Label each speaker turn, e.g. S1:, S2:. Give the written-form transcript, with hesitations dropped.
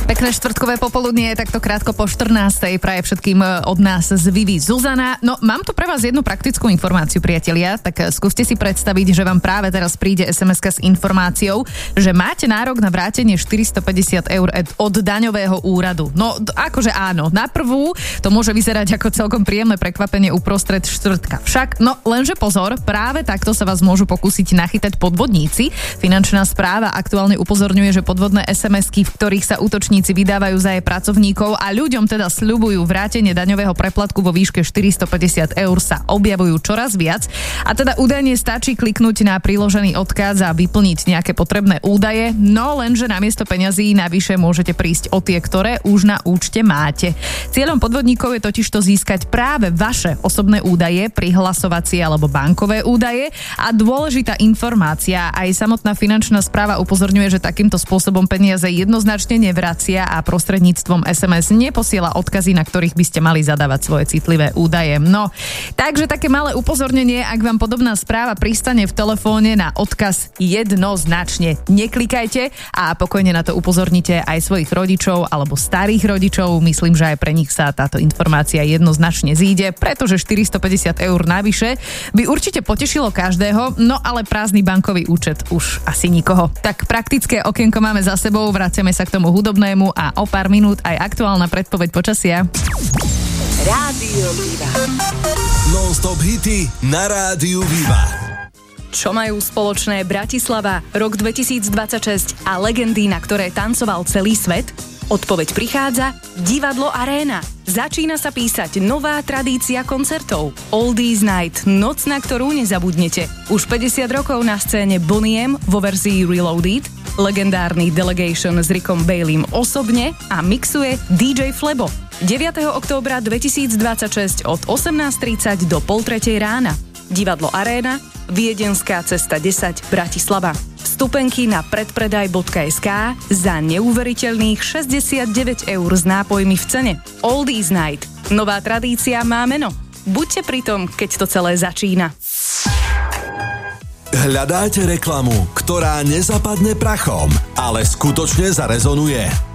S1: Pekné štvrtkové popoludnie, takto krátko po 14:00 praje všetkým od nás z Vivi Zuzana. No, mám tu pre vás jednu praktickú informáciu, priatelia, tak skúste si predstaviť, že vám práve teraz príde SMS-ka s informáciou, že máte nárok na vrátenie 450 eur od daňového úradu. No, akože áno, na prvú to môže vyzerať ako celkom príjemné prekvapenie uprostred štvrtka. Však, no lenže pozor, práve takto sa vás môžu pokúsiť nachytať podvodníci. Finančná správa aktuálne upozorňuje, že podvodné SMS-ky, v ktorých sa útočníci vydávajú za jej pracovníkov a ľuďom teda sľubujú vrátenie daňového preplatku vo výške 450 eur, sa objavujú čoraz viac. A teda údajne stačí kliknúť na priložený odkaz a vyplniť nejaké potrebné údaje, no lenže namiesto peňazí navyše môžete prísť o tie, ktoré už na účte máte. Cieľom podvodníkov je totižto získať práve vaše osobné údaje, prihlasovacie alebo bankové údaje a dôležitá informácia, aj samotná finančná správa upozorňuje, že takýmto spôsobom peniaze jednoznačne nevracia a prostredníctvom SMS neposiela odkazy, na ktorých by ste mali zadávať svoje citlivé údaje. No, takže také malé upozornenie, ak vám podobná správa pristane v telefóne, na odkaz jednoznačne neklikajte a pokojne na to upozornite aj svojich rodičov alebo starých rodičov. Myslím, že aj pre nich sa táto informácia jednoznačne zíde, pretože 450 eur navyše by určite potešilo každého, no ale prázdny bankový účet už asi nikoho. Tak praktické okienko máme za sebou, vraciame sa k tomu hudobnému a o pár minút aj aktuálna predpoveď počasia.
S2: Rádio Viva.
S3: Non-stop hity na Rádiu Viva.
S1: Čo majú spoločné Bratislava, rok 2026 a legendy, na ktoré tancoval celý svet? Odpoveď prichádza Divadlo Aréna. Začína sa písať nová tradícia koncertov. Oldies Night, noc, na ktorú nezabudnete. Už 50 rokov na scéne Bonnie M vo verzii Reloaded, legendárny Delegation s Rickom Baileym osobne a mixuje DJ Flebo. 9. októbra 2026 od 18:30 do 2:30 rána. Divadlo Aréna, Viedenská cesta 10, Bratislava. Vstupenky na predpredaj.sk za neuveriteľných 69 eur s nápojmi v cene. Oldies Night. Nová tradícia má meno. Buďte pri tom, keď to celé začína.
S3: Hľadáte reklamu, ktorá nezapadne prachom, ale skutočne zarezonuje?